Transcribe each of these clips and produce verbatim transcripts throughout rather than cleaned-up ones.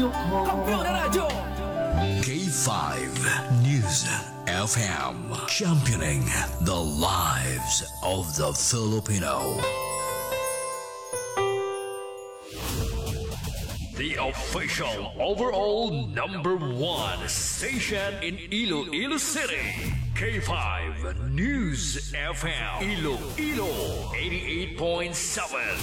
Kampiyon na radyo! K five News F M, championing the lives of the Filipino. The official overall number one station in Iloilo City. K five News F M, Iloilo eighty-eight point seven.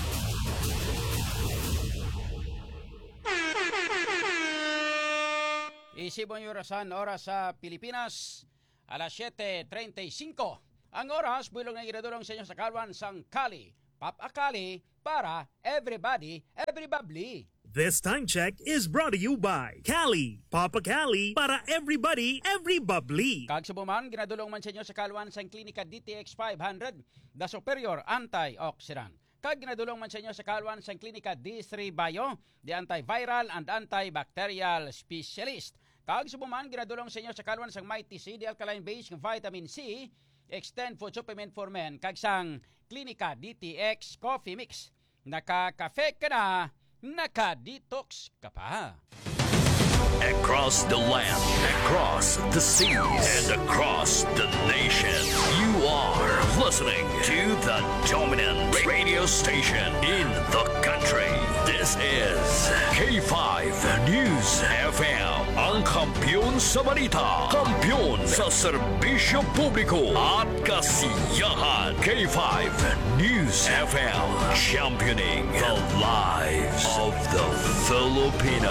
Isibong orasan, oras sa Pilipinas, alas siyete treinta y cinco. Ang oras, bulong na iradulong sa inyo sa Kalwan sang Kali. Papakali para everybody, everybody. This time check is brought to you by Cali. Papa Cali para everybody, every bubbly. Kag subuman, ginadulong man sa inyo sa Kalwan sang Klinika D T X five hundred, the superior antioxidant. Kag ginadulong man sa inyo sa Kalwan sang Klinika D three Bio, the antiviral and antibacterial specialist. Kag subuman, ginadulong sa inyo sa Kalwan sang Mighty C, the alkaline-based vitamin C, extend food supplement for men, kag sang Klinika D T X Coffee Mix. Nakakafe ka na, naka-detox ka pa. Across the land, across the seas, and across the nation, you are listening to the dominant radio station in the country. This is K five News F M, ang kampiyon sa balita, kampiyon sa serbisyo publiko at kasiyahan. K five News F M, championing the lives of the Filipino.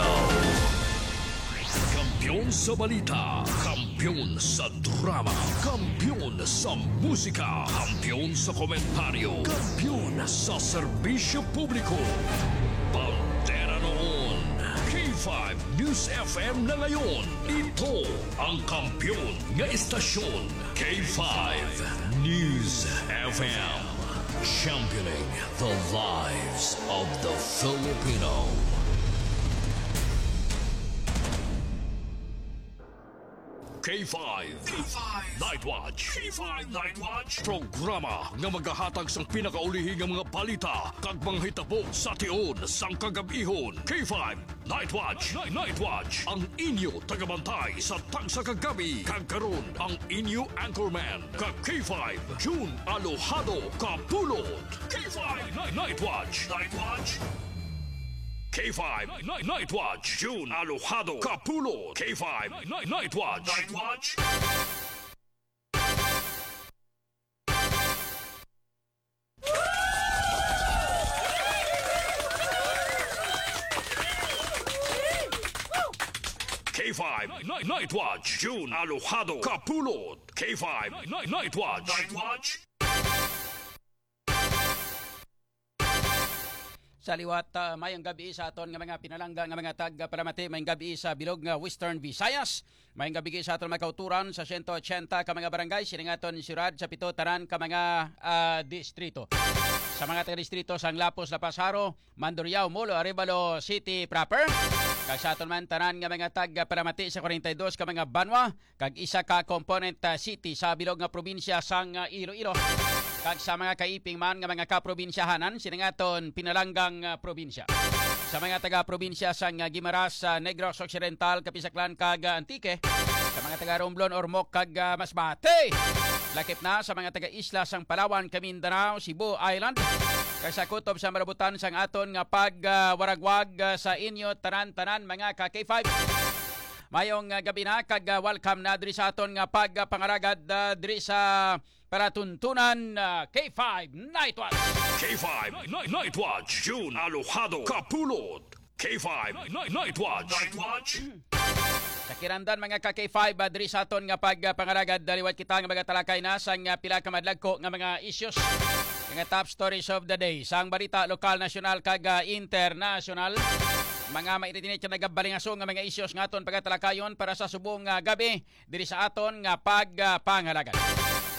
Kampiyon sa balita, kampiyon sa drama, kampiyon sa musika, kampiyon sa komentaryo, kampiyon sa serbisyo publiko. Bandera noon, K five News F M na ngayon. Ito ang kampiyon nga istasyon, K five News F M. Championing the lives of the Filipino. K five, K five Night Watch, K five Night Watch, programa nga magahatag sang pinakaulihing nga mga balita kag manghitabo sa tion sang kagabihon. K five Night Watch, Night, Night Watch, ang inyo tagabantay sa tagsa kagabi kag karon ang inyo anchorman kag K five June Alojado Kapulot. K five Night, Night Watch, Night Watch. K five Night, Night Watch, June Alojado Kapulot. K five Night, Night Watch, Night Watch. K five Night, Night Watch, June Alojado Kapulot. K five Night, Night Watch, Night Watch. Sa liwat, uh, mayang gabi sa aton nga mga pinalangga nga mga tag-paramati, mayang gabi sa bilog nga Western Visayas, mayang gabi sa aton mga kauturan sa one eighty ka mga barangay, siningaton sirad sa pito tanan ka mga uh, distrito. Sa mga taga-distrito sang Lapos, Lapasaro, Mandurriao, Molo, Arevalo City proper, kag sa aton man tanan nga mga tag-paramati sa forty-two ka mga Banwa, kag isa ka component uh, city sa bilog nga probinsya sang uh, Iloilo. Kag sa mga kaiping man nga mga kaprobinsyahanan, siningaton pinalanggang uh, probinsya. Sa mga taga-probinsya sang uh, Guimaras, uh, Negros Occidental, Kapisaklan kag uh, Antique, sa mga taga-Romblon, Ormoc kag uh, Masbate. Lakip na sa mga taga-isla sang Palawan, Mindanao, Cebu Island. Kag sa kutob sa marabutan sang aton nga pag-waragwag uh, uh, sa inyo tanan-tanan mga ka K five. Mayong uh, gabi na kag uh, welcome na diri sa aton nga pagpangaragad uh, diri sa para tuntunan uh, K five Night Watch. K five Night, Night Watch, June Alojado Kapulot. K five Night, Night Watch, Night Watch. Sa kirandan mga ka K five, uh, diri sa aton nga pagpangaragad daliwat kita nga mga talakay na sang uh, pila ka madlagko nga mga issues. Mga top stories of the day sang balita lokal, nasyonal kag uh, international. Mga maitinit na nagabalingaso nga mga issues nga aton pagatalakayon para sa subong uh, gabi diri sa aton nga pagpangaragad.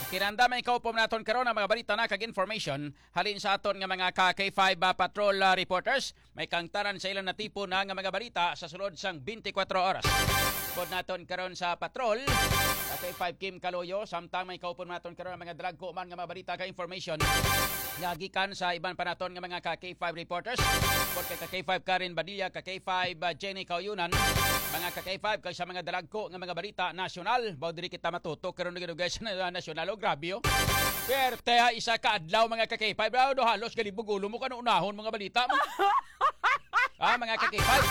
Kinanda may kaupom naton karon ang mga balita na kag information halin sa aton nga mga ka K five uh, patrol uh, reporters. May kangtaran sa ilang natipo na nga mga balita sa sulod sang twenty-four oras. Pod naton karon sa patrol ka K five Kim Kaloyo samtang may kaupom naton karon ang mga dragko man nga mga balita ka information nga gikan sa iban pa naton nga mga ka K five reporters. Pod kay ka K five Karen Badilla, ka K five uh, Jenny Kauyunan, mga ka K five kay sa mga dalagko nga mga balita nasyonal. Baw diri kita matutok karon nga sa nasyonal o grabe. Perte ha, isa ka adlaw mga ka K five. Daw do halos galibog ulo mo kanu unahon mga balita mo. Ah, mga ka K five.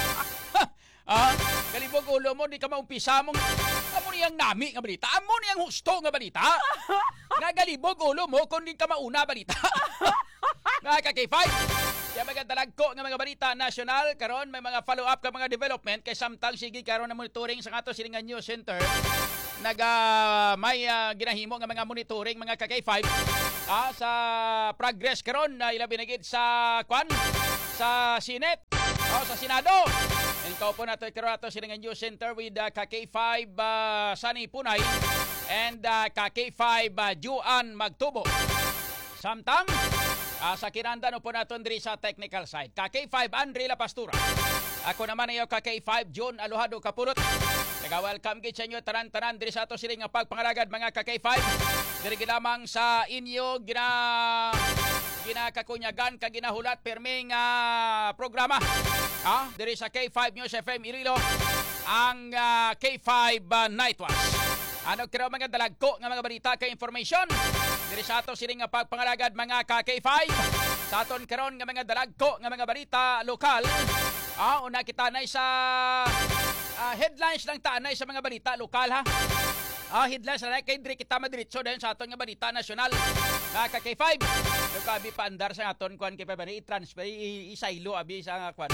Ah, galibog ulo mo di ka maumpisa mong amo niyang nami nga balita. Amo niyang husto nga balita. Nga galibog ulo mo kung di ka mauna balita. Mga ka K five. Kaya mga dalagko nga mga balita nasyonal karon may mga follow-up ka mga development kay samtang sige karon na monitoring sa ato silingan news center. Naga may uh, ginahimo nga mga monitoring mga ka K five ah, sa progress karon na uh, ilabi na gid sa kwan sa Senate o sa Senado. And kaupo nato karon ato silingan news center with uh, ka K five uh, Sunny Punay and uh, ka K five uh, Juan Magtubo. Samtang Uh, sa kinandan po naton diri sa technical side. Ka K five Andre La Pastura. Ako naman ayo ka K five John Alohado Kapulot. Nag-welcome gid sa inyo tanan-tanan diri sa ato siling nga pagpangalagad mga ka K five. Diri gid lamang sa inyo gina ginakakunyagan ka ginahulat perming uh, programa. Ah, diri sa K five News F M Iloilo ang uh, K five uh, Night Watch. Ano kira mga dalagko nga mga balita ka information diri sa ato siling nga pagpangalagad mga ka K five sa aton karon nga mga dalagko nga mga balita lokal. Ah, una kita nay sa uh, headlines lang taanay sa mga balita lokal ha. Ah, headlines na kay diri kita madiretso dayon sa aton nga balita nasyonal. Nga ka K five. Nakabi pa andar sa aton kwan kay pa i-transfer i-silo abi sa kwan.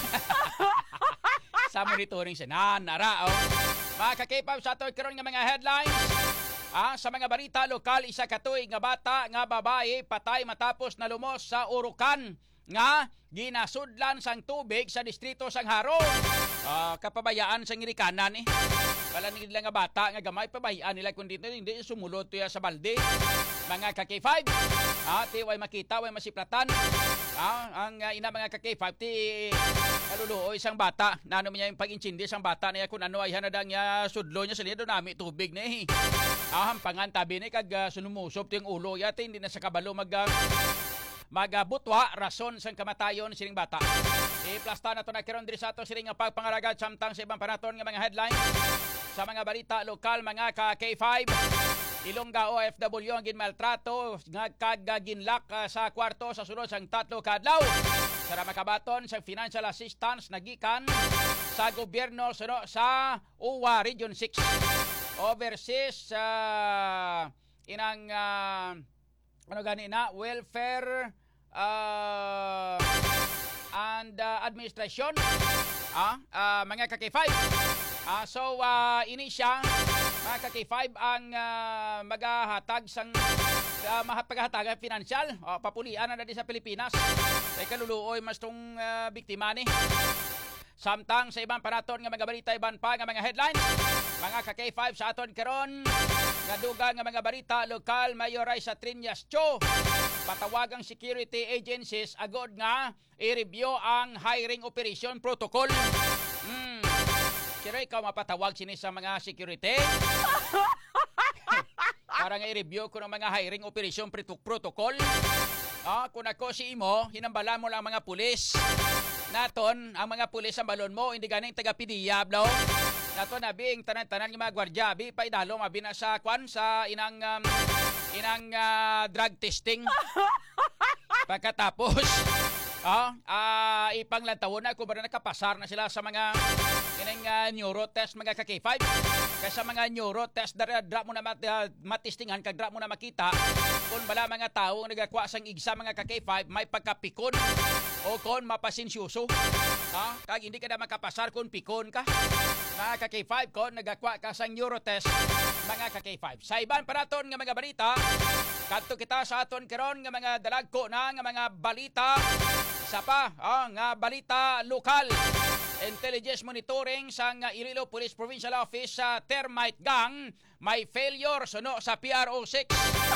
Sa monitoring sa nanara oh. Mga ka K five sa aton karon nga mga headlines. Ah, sa mga balita lokal, isa katuig nga bata nga babae patay matapos na lumos sa urukan nga ginasudlan sang tubig sa distrito sang Haro. Ah, kapabayaan sang irikanan eh. Wala nila nga bata nga gamay pabayaan nila kun dito hindi sumulod tuya sa balde. Mga ka K five. Ah, ti way makita way masiplatan. Ah, ang uh, ina mga ka K five ti kaluluoy isang bata. Nano niya yung pag-intindi sang bata niya kun ano ay hanadang niya sudlo niya sa lido nami tubig na eh. Ah, hampangan tabi ni kag uh, sunumusop ti yung ulo yate hindi na sa kabalo mag uh, magabutwa rason sang kamatayon sining bata. I-plasta na to na karon diri sa ato sining nga pagpangaragad samtang sa ibang panaton nga mga headlines sa mga balita lokal mga ka K five. Ilongga O F W ang ginmaltrato nga kagaginlak uh, sa kwarto sa sulod sang tatlo ka adlaw. Sa makabaton sa financial assistance nagikan sa gobyerno suno sa U W A Region six. Overseas uh, inang uh, ano gani na welfare uh, and uh, administration ah uh, mga ka K five. Ah, so uh, ini siya mga ka K five ang uh, magahatag sang uh, mahapagahatagan financial uh, papulian na di sa Pilipinas kay kaluluoy mas tong uh, biktima ni. Samtang sa ibang panaton nga mga balita iban pa nga mga headlines mga ka K five sa aton karon nga dugang nga mga balita lokal Mayoray sa Triñas Cho patawagang security agencies agod nga i-review ang hiring operation protocol. Hmm. Sira ikaw mapatawag sini sa mga security para nga i-review ko ng mga hiring operation protocol. Ah, kung ako si imo hinambala mo lang mga pulis naton ang mga pulis sa balon mo hindi ganing taga-pidiya blo. Naton abing tanan-tanan ng mga gwardiya abi pa idalo abi na sa kwan sa inang um, inang uh, drug testing. Pagkatapos ah uh, ipanglantawon na kung ba nakapasar na sila sa mga inang uh, neuro test mga ka K five. Kaya sa mga neuro test dara dra mo na mat, uh, matistingan kag dra mo na makita kung bala mga tao nagakwa sang igsa mga ka K five may pagkapikon o kon mapasinsyuso. Ha? Kag hindi ka na makapasar kung pikon ka. Mga ka K five kon nagakwa ka sang neuro test mga ka K five. Sa iban paraton nga mga balita, kadto kita sa aton karon nga mga dalagko na nga mga balita. Isa pa, oh, nga balita lokal. Intelligence monitoring sang uh, Iloilo Police Provincial Office sa termite gang may failure suno sa P R O six.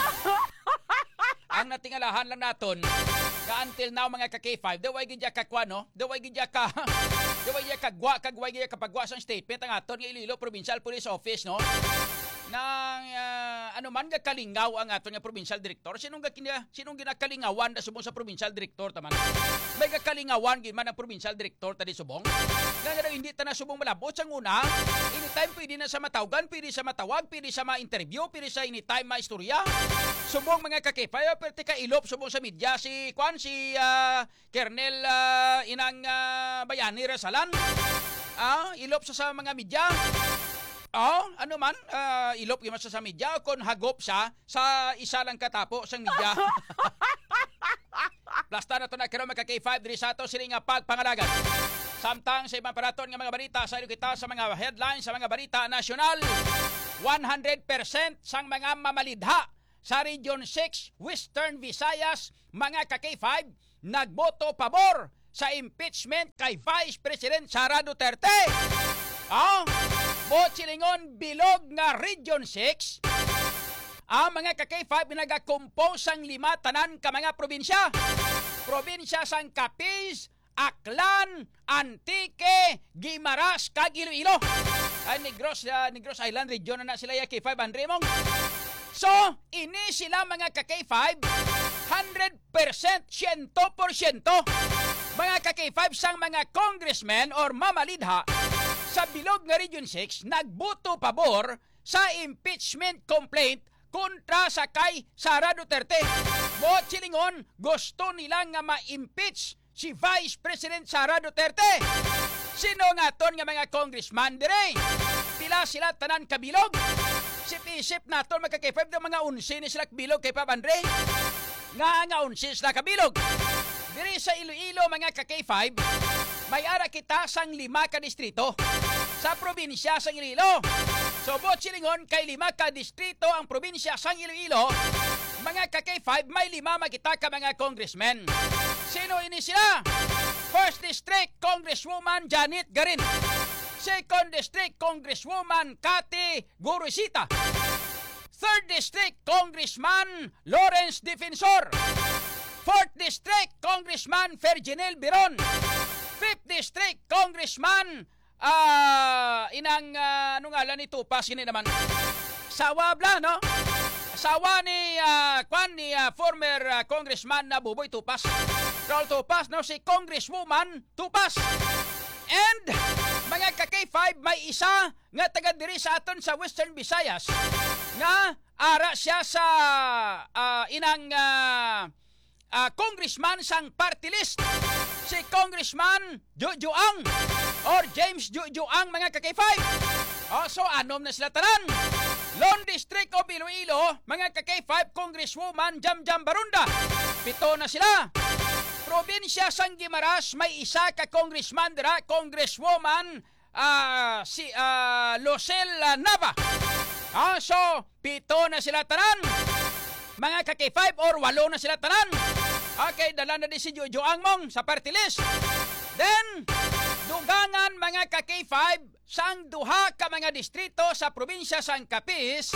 Ang natingalahan lang naton nga until now mga ka K five, daway gid ka kwa no? Daway gid ka daway gid ka gwa kag daway gid ka pagwa sang statement ang aton nga Iloilo Provincial Police Office no. Nang uh, ano man nga kalingaw ang aton nga provincial director, sinong gina sinong ginakalingawan da subong sa provincial director taman. May gakalingawan gid man ang provincial director tadi subong. Nga nga hindi ta na subong malabot sang una, anytime pwede na sa matawgan, pwede sa matawag, pwede sa ma-interview, pwede sa anytime ma-istorya. Subong mga kakipay, pero tika ilop subong sa media si Kwan si uh, Kernel uh, inang uh, Bayani Rasalan. Ah, ilop sa sa mga media. Oh, ano man, uh, ilop yung sa media kung hagop siya sa isa lang katapo sa media. Plasta na ito na kiro mga K five diri sa ato sila nga pagpangalagan. Samtang sa ibang paraton nga mga balita sa kita sa mga headlines sa mga balita nasyonal, one hundred percent sang mga mamalidha sa Region six, Western Visayas, mga ka K five, nagboto pabor sa impeachment kay Vice President Sara Duterte. Ah, Botsilingon bilog nga Region six, ang mga ka K five nagakompose ang lima tanan ka mga probinsya. Probinsya sang Capiz, Aklan, Antique, Guimaras, kag Iloilo. Ay Negros, uh, Negros Island region na, na sila ya K five Andre mong. So, ini sila mga ka K five one hundred percent, one hundred percent mga ka K five sang mga congressmen or mamalidha sa bilog nga Region six nagboto pabor sa impeachment complaint kontra sa kay Sara Duterte. Botsilingon, gusto nila nga ma-impeach si Vice President Sara Duterte. Sino nga ton nga mga congressman dire? Pila sila tanan kabilog? Sip-isip naton mga K five mga unsi ni sila kabilog kay Papandre. Nga nga unsi sila kabilog. Diri sa Iloilo mga ka K five, may ara kita sang lima ka distrito sa probinsya sang Iloilo. So Botsilingon kay lima ka distrito ang probinsya sang Iloilo, mga ka K five may lima makita ka mga congressmen. Sino ini sila? First District Congresswoman Janet Garin. Second District Congresswoman Cathy Gurusita. Third District Congressman Lawrence Defensor. Fourth District Congressman Ferginel Biron. Fifth District Congressman uh, inang uh, ano nga lang ni Tupas ini naman. Sawa bla no? Sawa ni uh, kwan ni uh, former uh, Congressman na uh, Buboy Tupas. Raul Tupas no si Congresswoman Tupas. And mga ka K five may isa nga taga diri sa aton sa Western Visayas nga ara siya sa uh, inang uh, Uh, congressman sang party list, si Congressman Jujuang or James Jujuang mga ka K five. Oh, so anom na sila tanan. Lone District of Iloilo, mga ka K five Congresswoman Jam Jam Barunda. Pito na sila. Probinsya sang Guimaras, may isa ka congressman dira, Congresswoman uh, si uh, Losel Nava. Ah, so pito na sila tanan. Mga ka K five or walo na sila tanan. Okay, dala na din si Jojo Angmong sa party list. Then, dugangan mga ka K five sang duha ka mga distrito sa probinsya sang Capiz.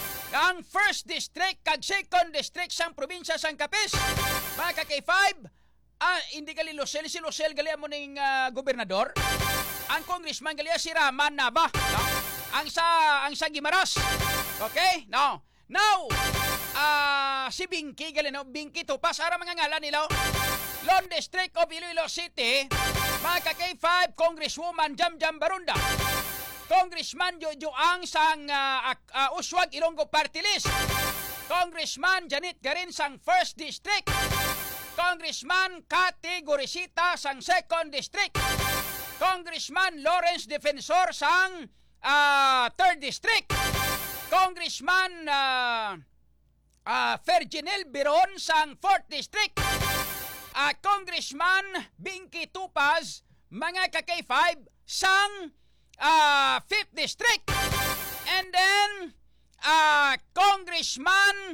Ang first district kag second district sang probinsya sang Capiz. Mga ka K five, ah, hindi gali Losel, si Losel gali mo ning uh, gobernador. Ang congressman gali si Raman Nava. No? Ang sa ang sa Guimaras. Okay? Now, now, ah, uh, si Binky gali no, Binky Tupas ara mga ngalan nila. Lone District of Iloilo City, mga ka K five Congresswoman Jam Jam Barunda. Congressman Jojo Ang sang uh, uh, Uswag Ilonggo Party List. Congressman Janet Garin sang first District. Congressman Cathy Gurusita sang second District. Congressman Lawrence Defensor sang uh, third District. Congressman uh, uh, Ferginel Biron sang fourth District. Uh, Congressman Binky Tupaz, mga ka K five sang uh, fifth District. And then uh, Congressman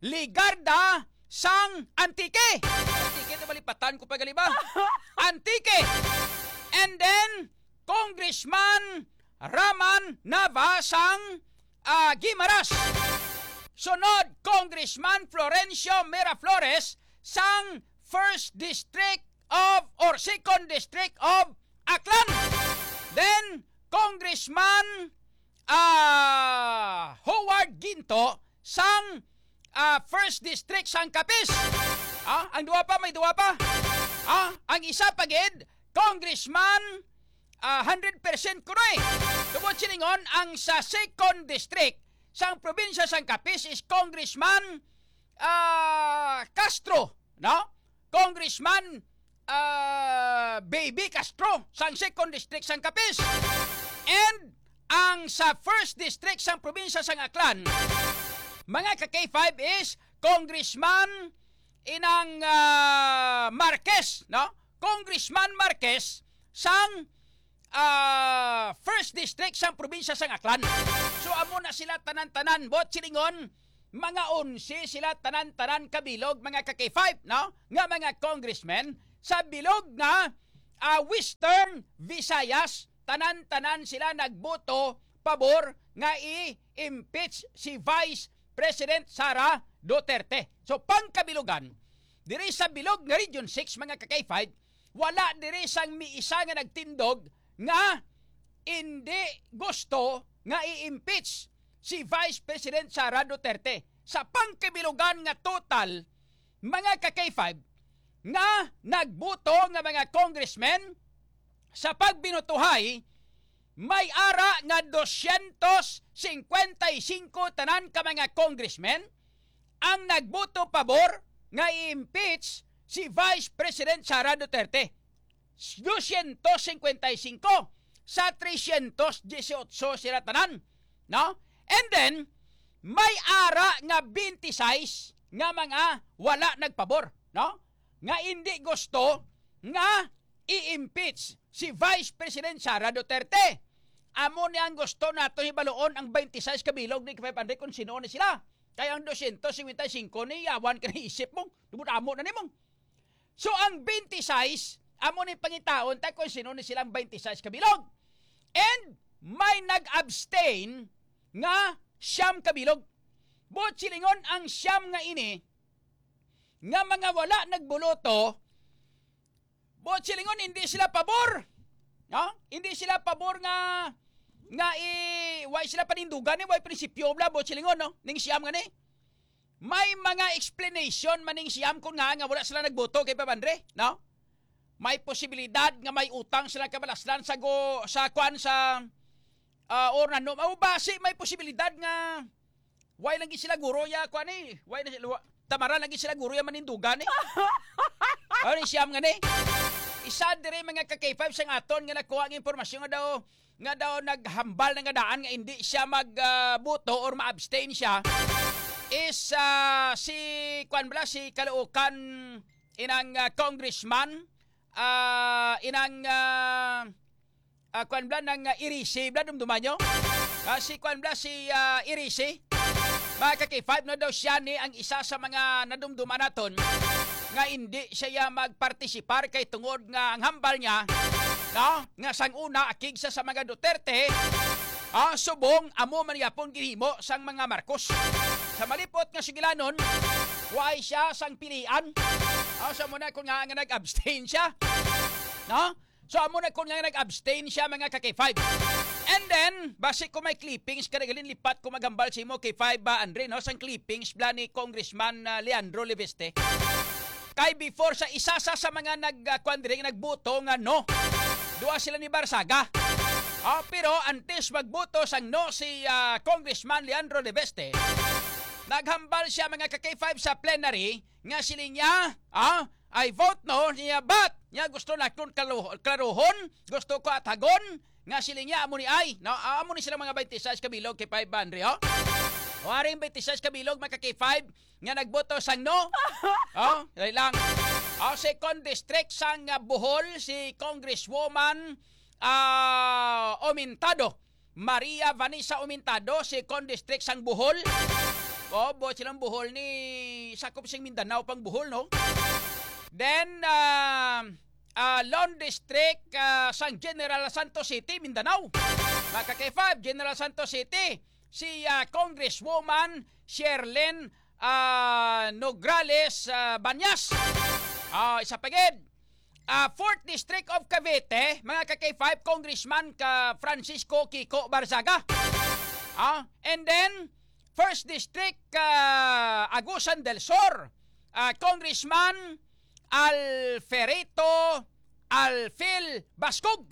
Ligarda sang Antique. Antique, ito malipatan ko pa gali ba? Antique. And then Congressman Raman Navasang uh, Gimaras. Sunod, Congressman Florencio Miraflores sang first District of or second District of Aklan. Then, Congressman uh, Howard Ginto sang uh, first District sang Capiz. Ah, ang duwa pa, may duwa pa. Ah, ang isa pagid, Congressman uh, one hundred percent kunoy. Tubod siningon, ang sa second District sang probinsya sang Capiz is Congressman uh, Castro, no? Congressman uh, Baby Castro sang second District sang Capiz. And ang sa first District sang probinsya sang Aklan, mga ka-K five is Congressman inang uh, Marquez, no? Congressman Marquez sang uh, first District sang probinsya sang Aklan. So amo na sila tanan-tanan bot silingon, mga onse sila tanan-tanan kabilog mga ka-K five, no? Nga mga congressmen sa bilog nga uh, Western Visayas, tanan-tanan sila nagboto pabor nga i-impeach si Vice President Sara Duterte. So pangkabilugan, diri sa bilog nga Region six mga ka-K five, wala diri sang miisa nga nagtindog nga hindi gusto nga i-impeach si Vice President Sara Duterte. Sa pangkabilugan nga total mga ka-K five nga nagboto nga mga congressmen sa pagbinutuhay, may ara nga two fifty-five tanan ka mga congressmen ang nagboto pabor nga i-impeach si Vice President Sara Duterte. two fifty-five sa three eighteen sila tanan, no? And then may ara nga twenty-six nga mga wala nagpabor, no? Nga hindi gusto nga i-impeach si Vice President Sara Duterte. Amo niya ang gusto nato hibaluon ang twenty-six kabilog ni five hundred kung sino ni sila. Kaya ang two seventy-five ni yawan ka na isip mong, tubod amo na ni mong. So ang twenty-six, amo ni pangitaon tayo kung sino ni silang twenty-six kabilog. And may nag-abstain nga siyam kabilog. Bot silingon ang siyam nga ini, nga mga wala nagbuloto, bot silingon hindi sila pabor. No? Hindi sila pabor nga nga i why sila panindugan ni why prinsipyo bla bot silingon no ning siyam nga ni. May mga explanation maning siyam kun nga nga wala sila nagboto kay Papandre, no? May posibilidad nga may utang sila kabalasdan sa go sa kwan sa uh, or ano, o base may posibilidad nga why lang sila guro ya kwan ni, why na sila tamaran lagi sila guro ya manindugan ni. Ano siyam nga ni? Isa dire mga ka-K five sang aton nga nakuha ng impormasyon nga daw nga daw naghambal nga daan nga hindi siya magboto uh, or ma-abstain siya is uh, si kwan bala si Caloocan inang uh, congressman uh, inang uh, uh, kwan bala ng uh, Irisi bala dumduman nyo uh, si kwan bala si uh, Irisi mga ka-K five na daw siya ni ang isa sa mga nadumduman naton nga hindi siya magpartisipar kay tungod nga ang hambal niya, no? Nga sang una akig sa sa mga Duterte, ah, subong amo man yapon gihimo sang mga Marcos. Sa malipot nga sigilanon, why siya sang pilian. Ah, sa muna kung nga, nga nag-abstain siya, no? So amo na kung nga nag-abstain siya mga ka-K five. And then, base ko may clippings, kanagalin lipat ko magambal si mo K five ba, Andre, no? Sang clippings, bla ni Congressman uh, Leandro Leveste. Kay before sa isa sa sa mga nag-kwandring uh, nagboto nga no, duwa sila ni Barsaga. Oh, pero antes magboto sang no si uh, Congressman Leandro Leveste, naghambal siya mga ka-K five sa plenary nga siling niya, ah, I vote no, niya but niya gusto na kung klaruhon, gusto ko atagon, nga siling niya amo ni ay, no, amo ni sila mga twenty-six kabilog K five Andre, oh. Waring twenty-six kabilog mga ka-K five nga nagboto sang no. Oh, dali lang. Oh, second district sang uh, Bohol si Congresswoman uh, Omintado. Maria Vanessa Omintado, second district sang Bohol. Oh, bo silang Bohol ni sakop sing Mindanao pang Bohol, no? Then uh, uh, Lone District uh, sang General Santos City, Mindanao. Mga ka-K five, General Santos City, si uh, Congresswoman Sherlyn uh, Nograles uh, Banyas. Uh, isa pagid. Uh, fourth District of Cavite, mga ka-K five, Congressman ka Francisco Kiko Barzaga. Uh, and then, first District, uh, Agusan del Sur, uh, Congressman Alferito Alfil Bascog.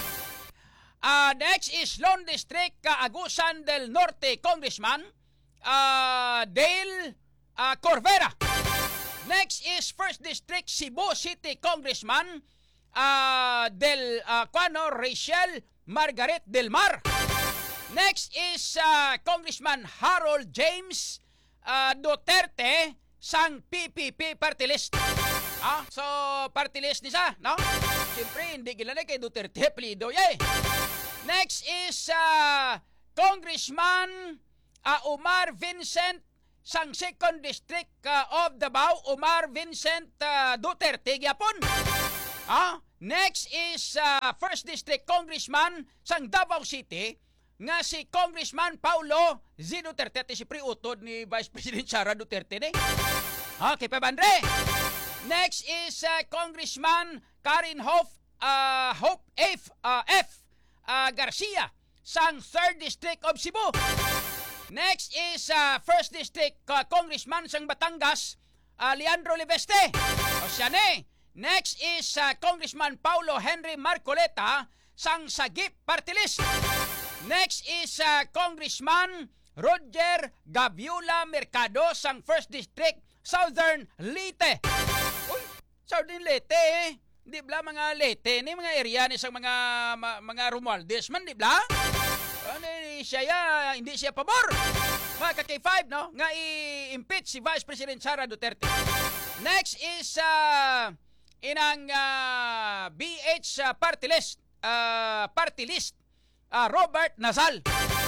Uh, next is Lone District, uh, Agusan del Norte, Congressman uh, Dale uh, Corvera. Next is first District, Cebu City, Congressman uh, del uh, Cuano Rachel Margaret Del Mar. Next is uh, Congressman Harold James uh, Duterte sang P P P party list. Ah, so party list ni sa, no? Siyempre, hindi kilala kay Duterte, plido yay. Next is uh, Congressman uh, Omar Vincent sang second District uh, of Davao, Omar Vincent uh, Duterte gyapon. Ah, next is uh, first District Congressman sang Davao City nga si Congressman Paulo Z. Duterte, at si priutod ni Vice President Sara Duterte ni. Okay, pabandre. Next is uh, Congressman Karin Hof, uh, Hope F, uh, F uh, Garcia sang third District of Cebu. Next is uh, first District uh, Congressman sang Batangas, uh, Leandro Liveste. O siya ni. Next is uh, Congressman Paulo Henry Marcoleta sang Sagip Party List. Next is uh, Congressman Roger Gaviula Mercado sang first District Southern Leyte. Uy, Southern Leyte eh. Di ba mga Leyte ni mga area ni sang mga ma, mga Romualdez man, di ba? Ano siya ya, hindi siya pabor. Mga ka-K five, no? Nga i-impeach si Vice President Sara Duterte. Next is uh, inang uh, B H uh, party list, uh, party list uh, Robert Nazal.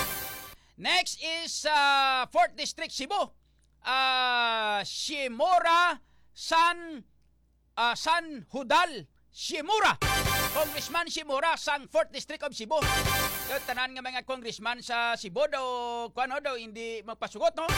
Next is uh, fourth District Cebu, uh, Shimura San uh, San Hudal Shimura. Congressman Shimura sang fourth District of Cebu. Yung tanan nga mga congressman sa Cebu daw, kuano daw, hindi magpasugot, no?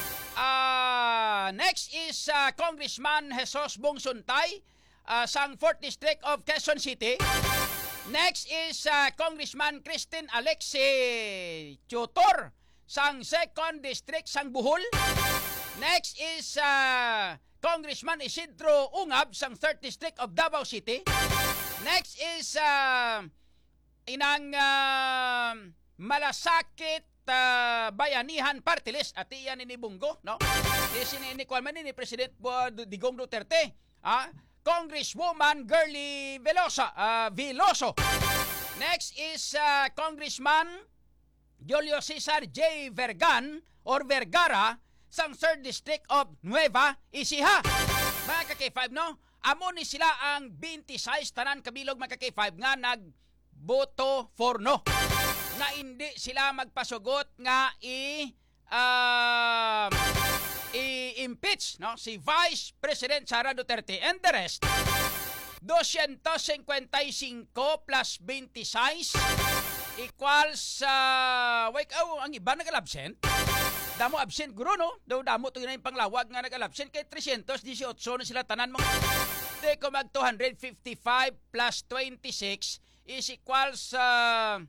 Uh, next is uh, Congressman Jesus Bongsuntay uh, sang fourth District of Quezon City. Next is uh, Congressman Christine Alexi Tutor sang second District sang Bohol. Next is uh, Congressman Isidro Ungab sang third District of Davao City. Next is uh, inang uh, Malasakit uh, Bayanihan Party List at iyan ni Bungo, no? Di sininikwal man ni President Digong Duterte, ah? Congresswoman Girly Veloso, uh, Veloso. Next is uh, Congressman Julio Cesar J. Vergan or Vergara sang third District of Nueva Ecija. Mga ka-K five, no? Amo ni sila ang twenty-six tanan kabilog mga ka-K five nga nagboto for no. Nga hindi sila magpasugot nga i uh, i-impeach, no, si Vice President Sara Duterte, and the rest two fifty-five plus twenty-six equals uh, wait, oh, ang iba nag-absent. Damo absent guro, no? Daw damo to yung panglawag nga nag-absent kay three eighteen na sila tanan mo. Di ko mag two fifty-five plus twenty-six is equals uh,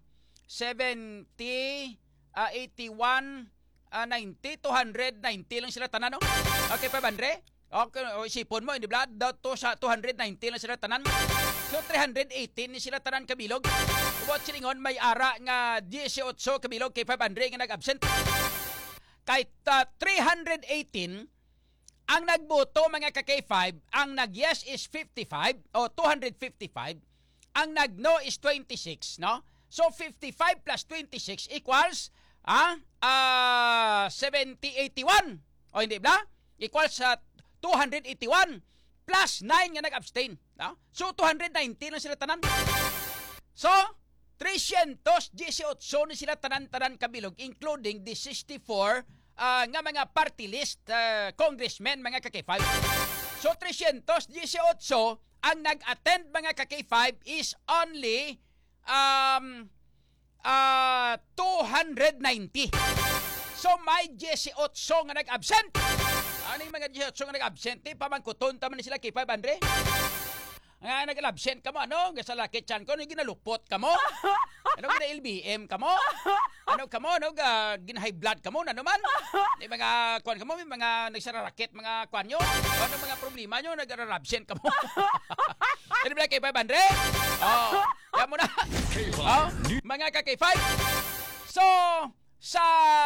seventy, uh, eighty-one, uh, ninety, two ninety lang sila tanan, no? Okay pa, Bandre? Okay, o isipon mo, hindi ba? Daw to sa two ninety lang sila tanan. So three eighteen ni sila tanan kabilog. Ubot silingon may ara nga eighteen kabilog kay five hundred nga nag-absent. Kahit uh, three eighteen ang nagboto mga ka-K five, ang nag-yes is fifty-five o two fifty-five, ang nag-no is twenty-six, no? So fifty-five plus twenty-six equals ah, uh, seventy eighty-one. O hindi ba? Equals sa uh, two eighty-one plus nine nga nag-abstain, no? So two ninety lang sila tanan. So three eighteen ni sila tanan-tanan kabilog, including the sixty-four uh, nga mga party list uh, congressmen mga ka-K five. So three eighteen ang nag-attend mga ka-K five is only um, uh, two hundred ninety. So may eighteen nga nag-absent. Ano yung mga eighteen nga nag-absent? Eh, pamangkuton taman sila K five, Andre? Nga nag-absent ka mo, ano? Gasalakit chan ko, ano ginalupot ka mo? Ano gina-L B M ka mo? Ano ka mo, ano uh, gina-high blood ka mo, ano man? May mga kwan ka mo, may mga nagsararakit, mga kwan nyo? Ano mga problema nyo, nag-absent ka mo? Ano ba K five, Andre? Oh, kaya mo na. Oh, mga ka-K five. So, sa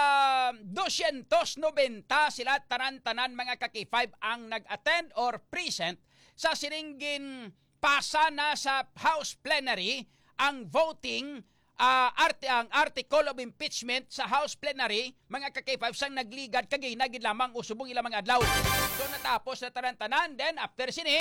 two ninety sila tanan-tanan mga ka-K five ang nag-attend or present sa sininggin pasa na sa House Plenary ang voting uh, arte ang article of impeachment sa House Plenary mga ka-K five sang nagligad kagay nagid lamang usubong ilang mga adlaw. So natapos na tanan-tanan, then after sini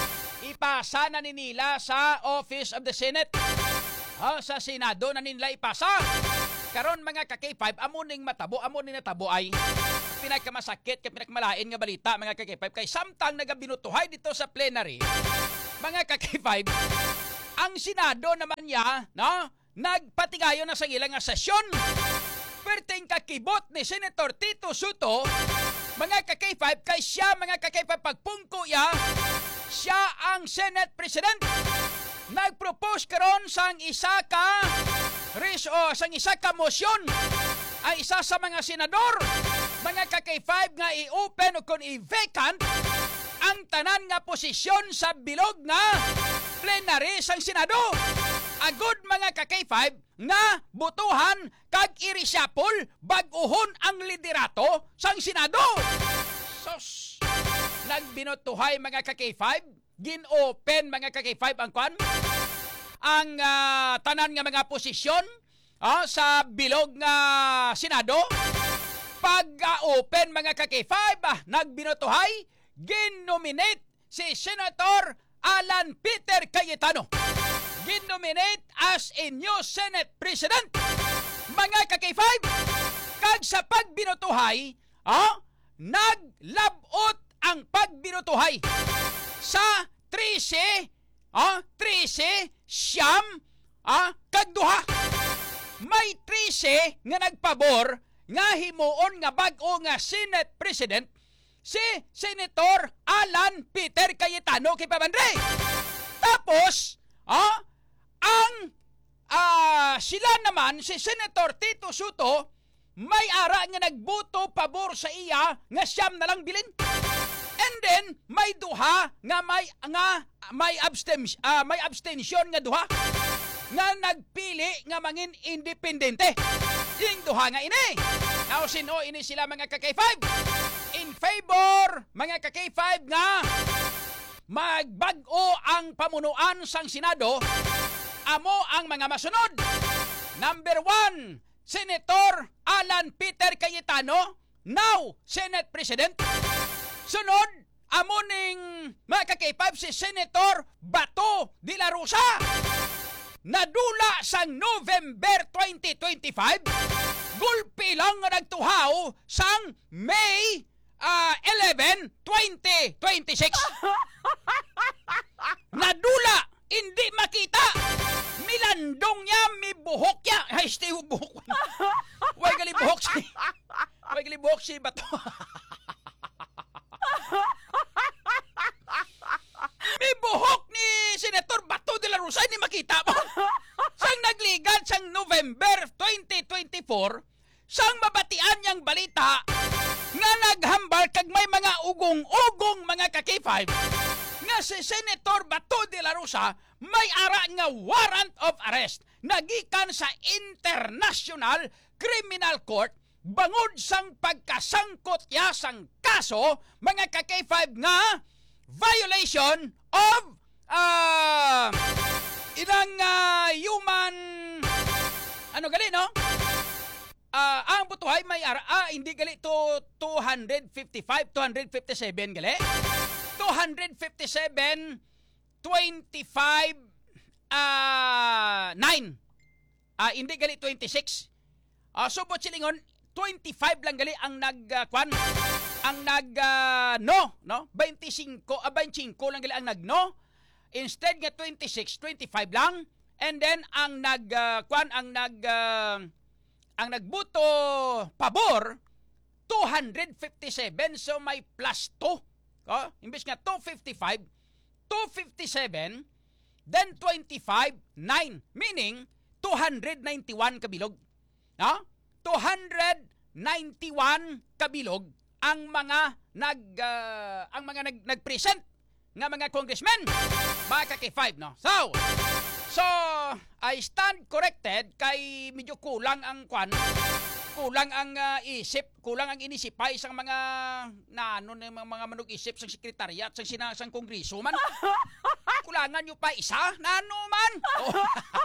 ipasa na ni nila sa Office of the Senate. Oh, sa Senado na nila ipasa. Karon mga ka-K five amuning matabo, amuning natabo ay pinakamasakit, kay pinakamalain nga balita mga ka-K five kay samtang nagabinutuhay dito sa plenary. Mga ka-K five, ang Senado naman niya, no, nagpatigayon na sa ilang nga sesyon. Perting kakibot ni Senator Tito Soto, mga ka-K five, kay siya mga ka-K five pagpungko ya, siya ang Senate President. Nagpropose karon sang isa ka ris o sang isa ka motion ay isa sa mga senador mga ka-K five nga i-open o kung i-vacant ang tanan nga posisyon sa bilog nga plenary sang Senado. Agud mga ka-K five nga butuhan kag irisapol bag-uhon ang liderato sang Senado. Sos, nagbinotuhay mga ka-K five, gin-open mga ka-K five ang kwan, ang uh, tanan nga mga posisyon uh, sa bilog nga Senado. Pag-open uh, mga ka-K five, uh, nagbinotuhay, gin-nominate si Senator Alan Peter Cayetano. Gin-nominate as a new Senate President. Mga ka-K five, kag sa pagbinotuhay, uh, naglabot ang pagbinotuhay sa trese, ah, trese, siyam, ah, kagduha. May trese nga nagpabor nga himuon nga bag-o nga Senate President si Senator Alan Peter Cayetano kay Pabandre. Tapos, ah, ang ah, sila naman si Senator Tito Soto may ara nga nagbuto pabor sa iya nga siyam na lang bilin. And then may duha nga may nga may abstention uh, may abstention nga duha nga nagpili nga mangin independente. Yung duha nga ini. Now sino ini sila mga ka-K five? In favor mga ka-K five nga magbag-o ang pamunuan sang Senado. Amo ang mga masunod. Number one, Senator Alan Peter Cayetano, now Senate President. Sunod, amo ning mga ka-K five si Senator Bato de la Rosa. Nadula sang November twenty twenty-five, gulpi lang nga nagtuhaw sang May uh, eleven, twenty twenty-six. Nadula, hindi makita. Milandong niya, mi buhok niya. Ay, stay buhok. Huwag gali buhok si... Huwag gali buhok si Bato. May buhok ni Senator Bato de la Rosa, hindi makita mo. Sang nagligad sang November twenty twenty-four, sang mabatian niyang balita nga naghambal kag may mga ugong-ugong mga ka-K five nga si Senator Bato de la Rosa may ara nga warrant of arrest nagikan sa International Criminal Court bangod sang pagkasangkot ya sang kaso mga ka-K five nga violation of uh, ilang uh, human ano gali no? Uh, ang butuhay may ara ah, hindi gali to two fifty-five, two fifty-seven gali. two fifty-seven, twenty-five, uh, nine. Ah, uh, hindi gali twenty-six. Ah, uh, so po silingon twenty-five lang gali ang nag-kwan. Uh, ang nag uh, no, no? twenty-five, ah, twenty-five lang gali ang nag-no. instead nga twenty-six, twenty-five lang. And then ang nag uh, kwan ang nag uh, ang nagboto pabor two hundred fifty-seven, so may plus two. Oh, imbes nga two fifty-five, two fifty-seven, then twenty-five, nine, meaning two hundred ninety-one kabilog. No? two hundred ninety-one kabilog ang mga nag uh, ang mga nag nagpresent nga mga congressmen. Baka kay five, no. So, so I stand corrected kay medyo kulang ang kwan. Kulang ang uh, isip, kulang ang inisipay sang mga na ano na mga, mga manug-isip sang sekretariat, sang sinasang kongreso man. Kulangan nyo pa isa, na ano man. Oh.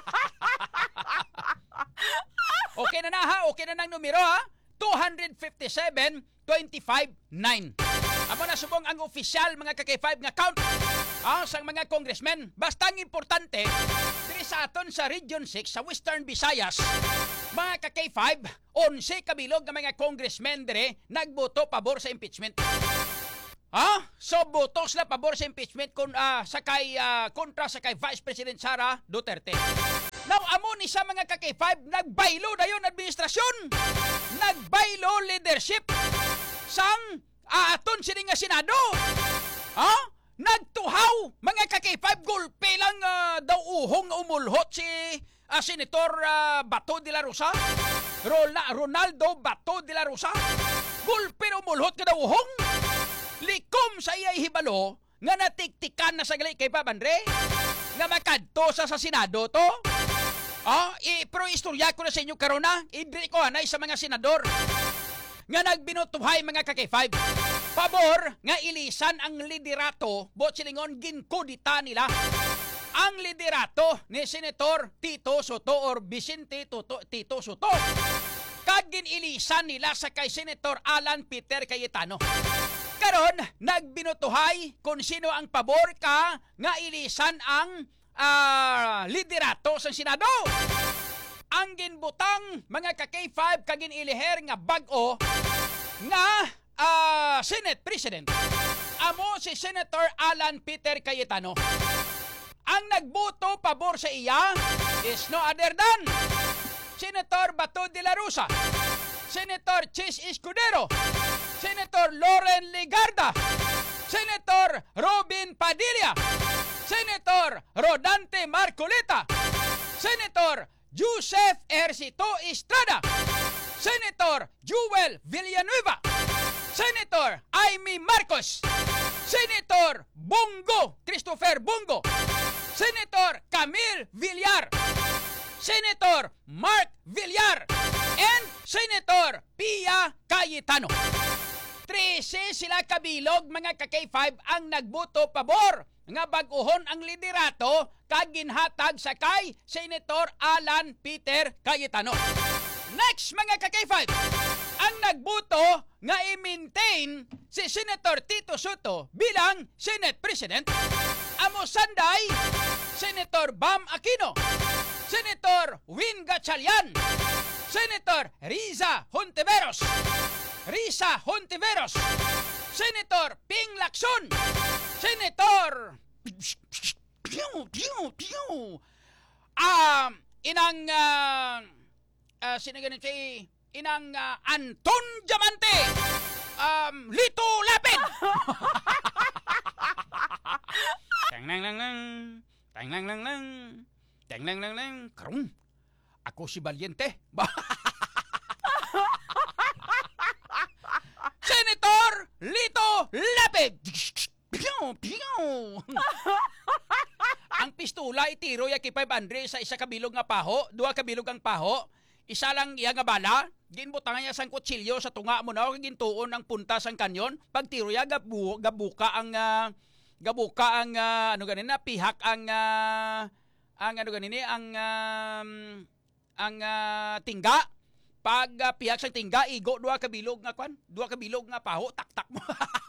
Okay na na ha, okay na nang numero ha. two fifty-seven, twenty-five, nine. Amo na subong ang official mga ka-K five nga count ah, sang mga congressmen. Basta ang importante, diri sa aton sa Region six, sa Western Visayas, mga ka-K five, eleven kabilog nga mga congressmen dire nagboto pabor sa impeachment. Ah, so boto sila pabor sa impeachment kun uh, sa kay uh, kontra sa kay Vice President Sara Duterte. Now, amo ni sa mga ka-K five nagbaylo dayon administrasyon. Nagbaylo leadership sang uh, aton sini nga Senado. Ah, nagtuhaw mga ka-K five gulpe lang uh, daw uhong umulhot si uh, Senator uh, Bato de la Rosa. Rola, Ronaldo Bato de la Rosa. Gulpe na umulhot ka daw uhong. Likom sa iyay hibalo nga natiktikan na sa gali kay Papandre nga makadto sa sa Senado to. Ah, i pero istorya ko na sa inyo karon na. Idri ko anay sa mga senador nga nagbinutuhay mga ka-K five. Pabor nga ilisan ang liderato bot silingon ginkudita nila. Ang liderato ni Senator Tito Soto or Vicente Toto, Tito Soto. Kagin ilisan nila sa kay Senator Alan Peter Cayetano. Karon nagbinutuhay kung sino ang pabor ka nga ilisan ang uh, liderato sa Senado. Ang ginbutang mga ka-K five kagin iliher nga bag-o nga uh, Senate President. Amo si Senator Alan Peter Cayetano. Ang nagboto pabor sa iya is no other than Senator Bato de la Rosa, Senator Chis Escudero, Senator Loren Legarda, Senator Robin Padilla, Senator Rodante Marcoleta, Senator Joseph Ercito Estrada, Senator Joel Villanueva, Senator Amy Marcos, Senator Bongo, Christopher Bongo, Senator Camille Villar, Senator Mark Villar, and Senator Pia Cayetano. Trese sila kabilog mga ka-K five ang nagboto pabor nga bag-uhon ang liderato kag ginhatag sa kay Senator Alan Peter Cayetano. Next mga ka-K five, ang nagboto nga i-maintain si Senator Tito Soto bilang Senate President. Amo sanday Senator Bam Aquino, Senator Win Gatchalian, Senator Riza Hontiveros, Risa Hontiveros, Senator Ping Lacson, Senator um, inang uh, uh, sino ganun si inang uh, Anton Diamante, um, Lito Lapid. Tang lang lang lang, tang lang lang lang, tang lang lang lang, karong ako si Valiente. Senator Lito Lapid. Piyaw, piyaw. Ang pistula itiro ya kay five hundred sa isa kabilog nga paho, duha kabilog ang paho, isa lang iya nga bala, ginbutangan niya sang kutsilyo sa tunga mo na, gintuon ang punta sang kanyon, pagtiro ya gabu, gabuka ang uh, gabuka ang uh, ano ganin na pihak ang uh, ang ano ganin ni ang um, ang uh, tingga. Pag uh, pihak sang tingga, igo duha kabilog nga kwan, duha kabilog nga paho, tak-tak mo.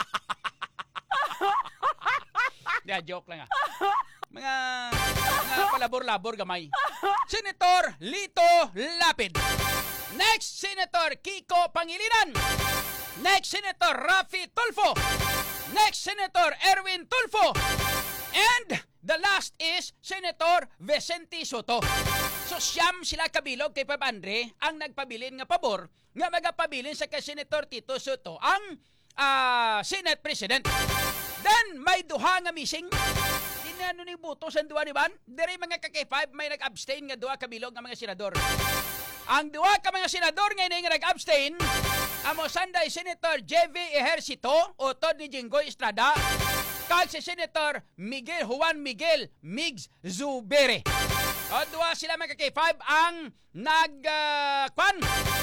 Dia joke lang ah. Mga mga palabor-labor gamay. Senator Lito Lapid. Next, Senator Kiko Pangilinan. Next, Senator Rafi Tulfo. Next, Senator Erwin Tulfo. And The last is Senator Vicente Soto. So siyam sila kabilog kay Pab Andre ang nagpabilin nga pabor nga magapabilin sa kay Senator Tito Soto ang uh, Senate President. Then may duha nga missing. Dinano ni boto sa duha ni ban? Diri mga ka-K five may nag-abstain nga duha kabilog nga mga senador. Ang duha ka mga senador nga nga nag-abstain amo Sanday Senator J V Ejercito o Tod ni Jinggoy Estrada kag si Senator Miguel Juan Miguel Migs Zubere. O duha sila mga ka-K five ang nag uh, kwan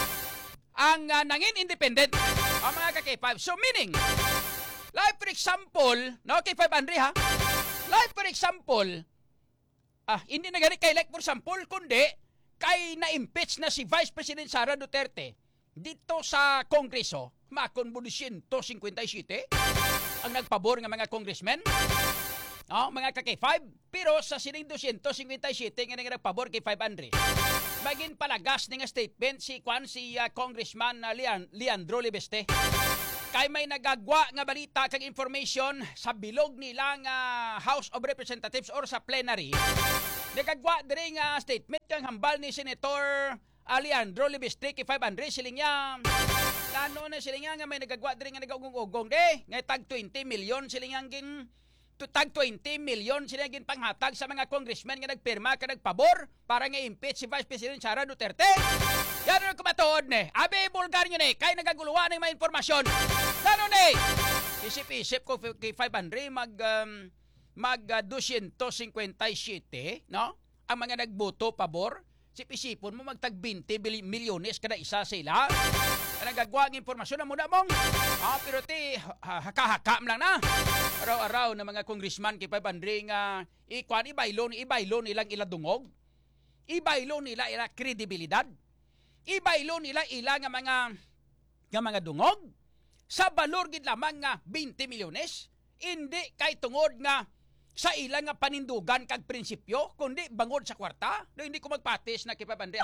ang uh, nangin independent ang mga ka-K five. So meaning like for example, no K five Andre ha. Like for example, ah hindi na gani kay like for example kundi kay na-impeach na si Vice President Sara Duterte dito sa Kongreso, makon mo one fifty-seven ang nagpabor nga mga congressmen. Oh, mga ka-K five, pero sa sining one fifty-seven nga nagpabor kay five hundred. Magin palagas ni nga statement si Kwan si uh, Congressman uh, Leon, Leandro Libeste. Kay may nagagwa nga balita kag information sa bilog nila nga House of Representatives or sa plenary. Nagagwa diri nga statement kang hambal ni Senator Leandro Libeste kay five hundred siling niya. Lano na siling niya nga may nagagwa diri nga nagugong-ugong de nga tag twenty million siling yang gin to tag twenty million sila gin panghatag sa mga congressmen nga nagpirma ka nagpabor para nga impeach si Vice President Sara Duterte. Yan ang kumatuod ne. Abe bulgar nyo ne. Kaya nagaguluhan ng mga informasyon. Ano ne? Isip-isip ko kay five hundred mag um, mag uh, two fifty-seven, no? Ang mga nagboto pabor. Isip-isipon mo magtag twenty milyones kada isa sila. Nagagawa ng informasyon na muna mong. Ah, pero ti haka-hakam lang na. Araw-araw na mga congressman kay five hundred nga ikwan ibaylo ni ibaylo nilang iladungog. Ibaylo nila ila kredibilidad. Ibaylo nila ila nga mga nga mga dungog sa balor gid lamang nga twenty milyones. Hindi kay tungod nga sa ilang nga panindugan kag prinsipyo kundi bangod sa kwarta. No, hindi ko magpatis na kay five hundred.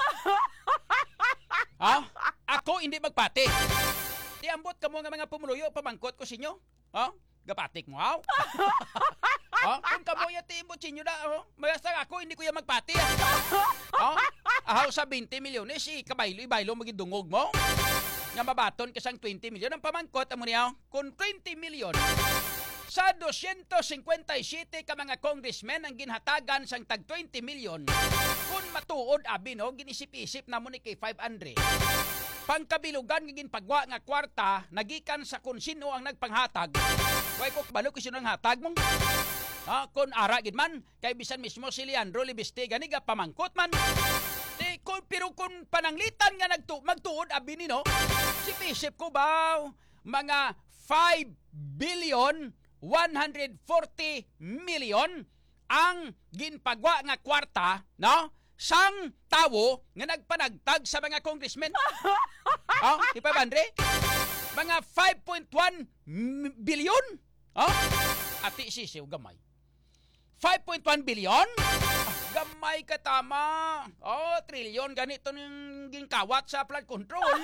Ha? Ako hindi magpati. Tiambot ka mo nga mga pumuluyo pamangkot ko sinyo. Ha? Gapatik mo haw. Ha? Kung kamo ya timbot sinyo na, oh, magasta ako hindi ko ya magpati. Ha? Ahaw sa twenty milyones si kabaylo ibaylo magidungog mo. Nga mabaton kasang twenty milyon ang pamangkot amo niya kung twenty milyon sa two fifty-seven ka mga congressmen ang ginhatagan sang tag twenty milyon kung matuod abi no ginisip-isip na mo ni kay five hundred. Pangkabilugan nga ginpagwa nga kwarta nagikan sa kung sino ang nagpanghatag. Way ko kabalo kung sino ang hatag mong. Ha, kung ara gid man kay bisan mismo si Leandro Libeste gani ga pamangkot man. Di kung pero kung pananglitan nga nagtu magtuod abi ni no. Sip-isip ko ba mga five billion one hundred forty million ang ginpagwa nga kwarta, no? Sang tawo nga nagpanagtag sa mga congressmen. Oh, di pa Andre? Mga five point one billion? Oh? Ati sisiw gamay. five point one billion? Gamay ka tama. Oh, trilyon ganito ng ginkawat sa flood control.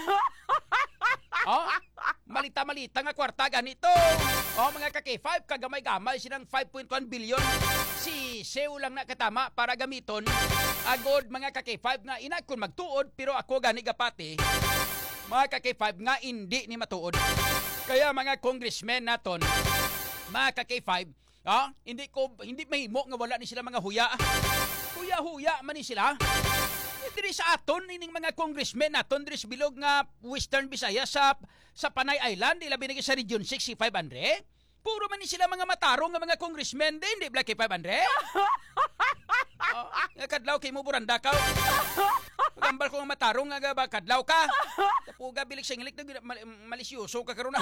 Oh, malita-malita nga kwarta ganito. Oh, mga ka-K five kagamay-gamay silang five point one billion. Si Seu lang na katama para gamiton. Agod mga ka-K five nga ina kun magtuod pero ako gani gapati. Mga ka-K five nga hindi ni matuod. Kaya mga congressmen naton, mga ka-K five, ah, hindi ko hindi mahimo nga wala ni sila mga huya. Huya-huya man ni sila. Diri sa aton ining mga congressmen naton diri sa bilog nga Western Visayas sa sa Panay Island ilabi na sa Region six si five hundred. Puro man ni sila mga matarong nga mga congressmen din di black five hundred. Oh, nga kadlaw kay mo buranda ka. Gambal ko nga matarong nga ba kadlaw ka. Tapuga bilik sa ingilik mal malisyoso ka karon na.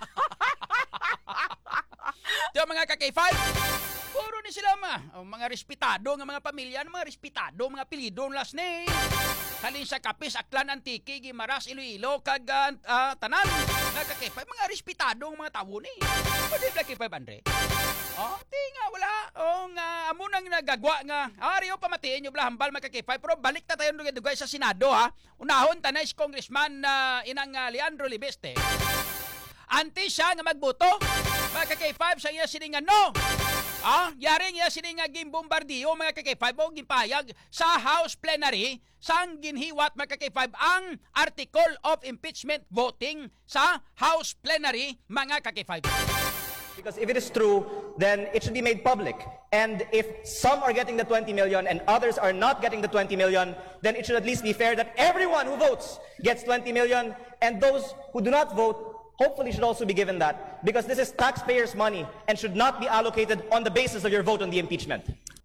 Diyo mga ka-K five. Puro ni sila mga, oh, mga respetado nga mga pamilya, mga respetado, mga apelyido last name. Halin sa Kapis, Aklan, Antique, Gimaras, Iloilo, kag uh, Tanan. Nga ka-K five, mga respetado mga tawo ni. Pwede ba K five Andre? Oh, di nga wala. Oh, nga amo nang nagagwa nga. Ariyo pamatiin nyo bla hambal mga K five, pero balik ta tayo dugay sa Senado ha. Unahon tanay si Congressman na uh, inang uh, Leandro Libeste. Anti siya nga magboto. Mga K five sa iya siningan no. Ah, yaring ya sini nga gimbombardiyo mga ka-K five o gimpayag sa House Plenary sang ginhiwat mga ka-K five ang Article of Impeachment voting sa House Plenary mga ka-K five. Because if it is true, then it should be made public. And if some are getting the twenty million and others are not getting the twenty million, then it should at least be fair that everyone who votes gets twenty million and those who do not vote hopefully should also be given that, because this is taxpayers' money and should not be allocated on the basis of your vote on the impeachment.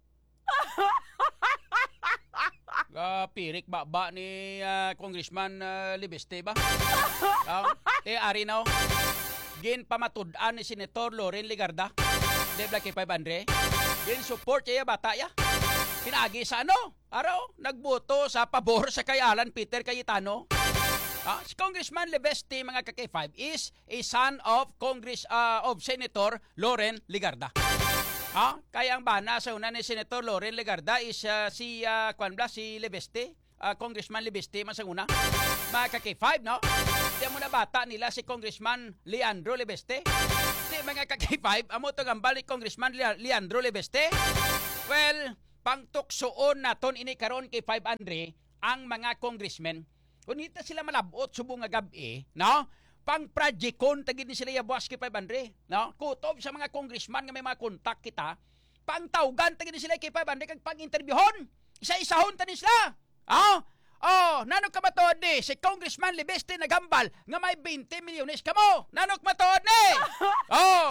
Uh, pirik ba ba ni uh, Congressman uh, Libeste ba? Uh, te ari now. Gin pamatud-an ni Senator Loren Legarda. Debla kay five hundred. Gin support niya bata ya. Pinagi sa ano? Araw nagboto sa pabor sa kay Alan Peter Cayetano. Ah, si Congressman Libeste mga ka-K five is a son of Congress uh, of Senator Loren Legarda. Ah, kaya ang bana sa una ni Senator Loren Legarda is uh, si uh, Kwanbla si Libeste, uh, Congressman Libeste masanguna. Mga ka-K five, no? Di mo na bata nila si Congressman Leandro Libeste. Di mga ka-K five, amo to gambal ni Congressman Le- Leandro Libeste. Well, pangtuksoon naton ini karon kay five hundred ang mga congressmen. Kung hindi sila malabot subong nga gabi, no? Pang projecon tagid ni sila yabuas kay five hundred, no? Kutob sa mga congressman nga may mga kontak kita, pang tawgan tagid ni sila kay five hundred kag pang interbyuhon. Isa-isahon ta ni sila. Ah? Oh, nanok ka matod ni si Congressman Libeste nagambal nga may twenty milyones kamo. Nanok matod ni. Oh.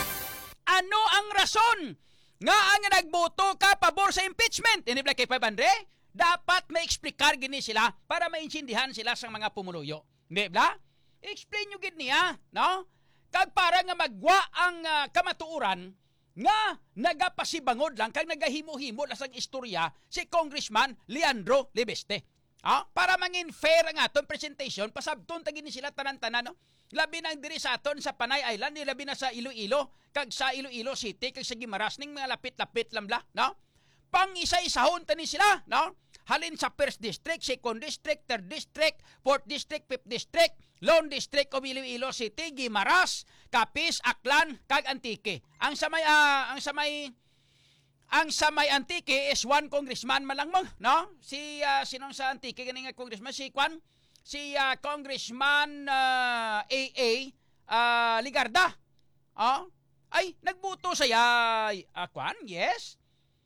Ano ang rason nga ang nagboto ka pabor sa impeachment? Ini kay five hundred? Dapat ma-explicar gini sila para maintindihan sila sa mga pumuluyo. Di ba? Explain nyo gid niya, no? Kag para nga magwa ang uh, kamatuuran nga nagapasibangod lang kag nagahimo-himo lang sang istorya si Congressman Leandro Libeste. Ah, para mangin fair ang aton presentation, pasabton tagin ni sila tanan-tanan, no? Labi nang diri sa aton sa Panay Island, labi na sa Iloilo, kag sa Iloilo City, kag sa Guimaras ning mga lapit-lapit lang bla, no? Pang isa-isahon tani sila, no? Halin sa first district, second district, third district, fourth district, fifth district, Lone District of Iloilo City, Guimaras, Capiz, Aklan, kag Antique. Ang sa may uh, ang sa may ang sa may Antique is one congressman malangmong, no? Si uh, sinong sa Antique ganing nga congressman si Kwan, si uh, Congressman uh, A A uh, Legarda. Oh, ay nagbuto saya uh, Kwan, yes.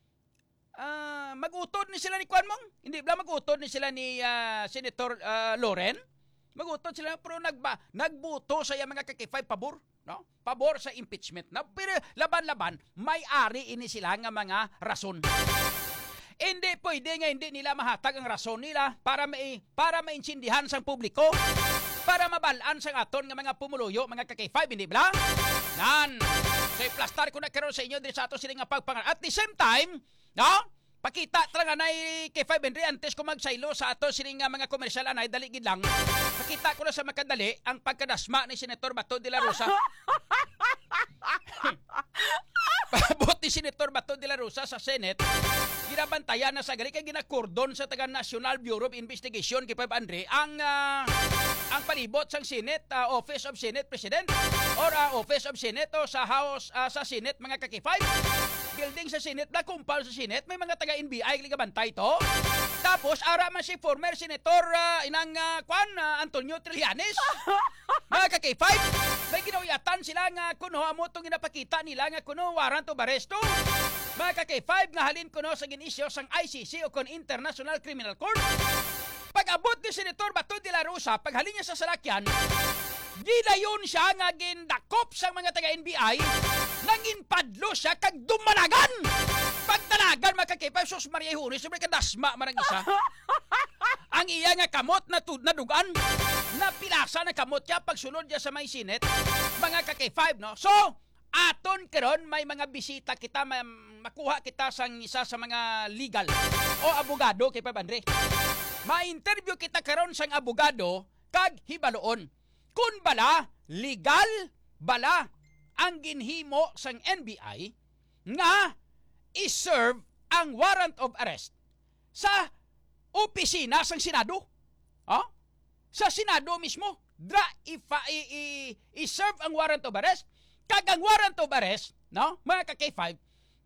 Uh, mag-utod ni sila ni Kwan mong. Hindi ba mag-utod ni sila ni uh, Senator uh, Loren? Mag-utod sila pero nagba nagbuto sa mga ka-K five pabor, no? Pabor sa impeachment. Na pero laban-laban may ari ini sila nga mga rason. Hindi pwede nga hindi nila mahatag ang rason nila para mai para maintindihan sang publiko, para mabalaan sang aton nga mga pumuluyo, mga ka-K five, hindi ba? Nan. So i-plastar ko na karon sa inyo diri sa ato sila nga pagpangan. At the same time, no? Pakita talaga na kay five hundred antes ko magsaylo sa ato sining mga komersyal anay dali gid lang. Pakita ko na sa makadali ang pagkadasma ni Senator Bato de la Rosa. Pabot ni Senator Bato de la Rosa sa Senate, ginabantayan na sa gali kay ginakordon sa taga National Bureau of Investigation kay five hundred ang uh, ang palibot sang Senate, uh, Office of Senate President or uh, Office of Senate o sa House uh, sa Senate mga ka-K five. Building sa Senate, na kumpal sa Senate, may mga taga-N B I ligabantay to. Tapos ara man si former Senator uh, inang uh, Kwan uh, Antonio Trillanes. Mga ka-K five, may ginawyatan sila nga kuno amo tong ginapakita nila nga kuno warrant of arresto. Mga ka-K five nga halin kuno sa ginisyo sang I C C o kon International Criminal Court. Pag-abot ni Senator Bato de la Rosa, paghalin niya sa salakyan, gidayon siya nga gindakop sa mga taga-N B I, nangin padlo siya kag dumanagan. Pagtalagan mga ka-K five, sus Maria Juris, sobre kadasma marang isa. Ang iya nga kamot na tud na dugan, na pilasa na kamot niya pagsunod niya sa may Senate, mga ka-K five, no? So, aton karon may mga bisita kita, may, makuha kita sang isa sa mga legal o abogado kay five hundred. Ma-interview kita karon sang abogado kag hibaloon kun bala legal bala ang ginhimo sang N B I nga i-serve ang warrant of arrest sa opisina sang Senado. Oh? Sa Senado mismo, dra ifa i, i, i-serve ang warrant of arrest kag ang warrant of arrest, no? Mga ka-K five,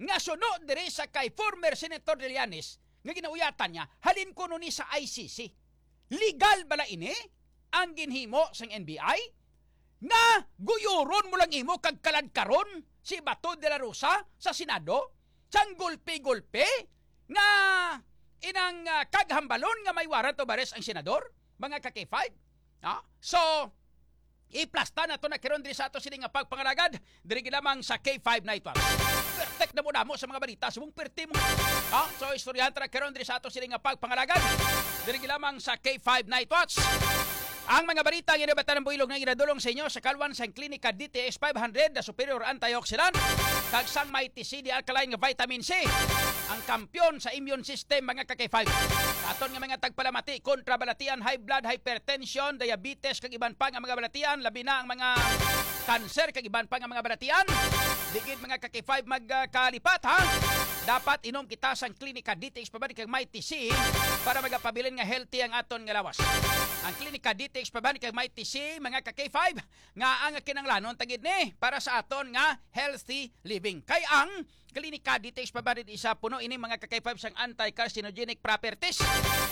nga sunod diri sa kay former Senator Trillanes nga ginauyatan niya halin kuno ni sa I C C. Legal bala ini ang ginhimo sang N B I nga guyuron mo lang imo kag karon si Bato de la Rosa sa Senado sang gulpi-gulpi nga inang uh, kaghambalon nga may warrant of arrest ang senador mga ka K five. Ah? So iplasta na to na karon diri sa ato sini nga pagpangalagad diri lamang sa K five Night Watch. Perfect na mo namo sa mga balita subong perti mo. Ah, so istoryahan ta karon diri sa ato sini nga pagpangalagad diri lamang sa K five Night Watch. Ang mga balita nga nabatan ng builog nga ginadulong sa inyo sa kalwan sa klinika D T S five hundred na superior antioxidant kag sang Mighty C D alkaline nga vitamin C ang kampyon sa immune system mga ka K five. Aton nga mga tagpalamati kontra balatian, high blood, hypertension, diabetes kag iban pa nga mga balatian labi na ang mga cancer kag iban pa nga mga balatian. Digid mga ka K five magkalipat ha. Dapat inom kita sang klinika D T S five hundred kag Mighty C para magapabilin nga healthy ang aton nga lawas. Ang klinika D T S five hundred kag Mighty C mga ka K five nga ang kinanglanon tagid ni para sa aton nga healthy living. Kay ang klinika D T S five hundred isa puno ini mga ka K five sang anti-carcinogenic properties.